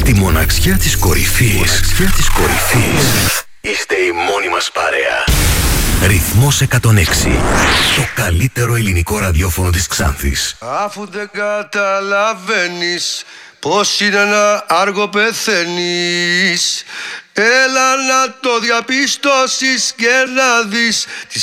Στη μοναξιά της κορυφής. Είστε η μόνη μας παρέα. Ρυθμός 106. Το καλύτερο ελληνικό ραδιόφωνο της Ξάνθης. Αφού δεν καταλαβαίνεις πως είναι να άργο πεθαίνεις, έλα να το διαπιστώσεις και να δεις